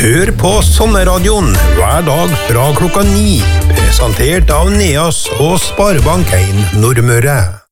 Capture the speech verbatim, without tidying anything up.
Hør på Sommerradioen hver dag fra klokka ni, presentert av Neas og Sparebank en Nordmøre.